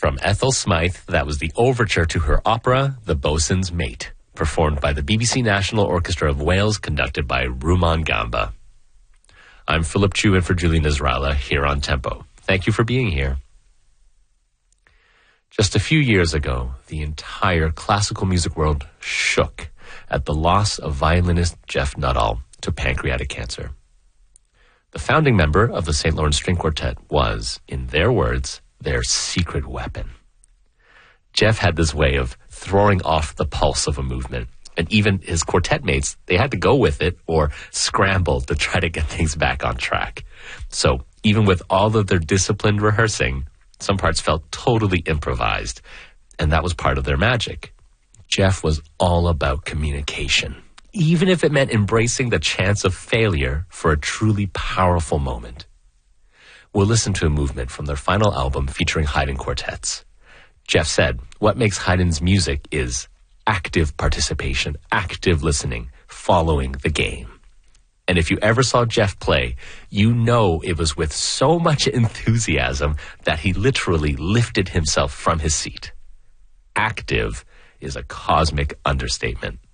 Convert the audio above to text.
From Ethel Smythe, that was the overture to her opera, The Boatswain's Mate, performed by the BBC National Orchestra of Wales, conducted by Rumaan Gamba. I'm Philip Chu in for Julie Nasrallah here on Tempo. Thank you for being here. Just a few years ago, the entire classical music world shook at the loss of violinist Jeff Nuttall to pancreatic cancer. The founding member of the St. Lawrence String Quartet was, in their words, their secret weapon. Jeff had this way of throwing off the pulse of a movement, and even his quartet mates, they had to go with it or scramble to try to get things back on track. So even with all of their disciplined rehearsing, some parts felt totally improvised, and that was part of their magic. Jeff was all about communication, even if it meant embracing the chance of failure for a truly powerful moment. We'll listen to a movement from their final album featuring Haydn quartets. Jeff said, what makes Haydn's music is active participation, active listening, following the game. And if you ever saw Jeff play, you know it was with so much enthusiasm that he literally lifted himself from his seat. Active is a cosmic understatement.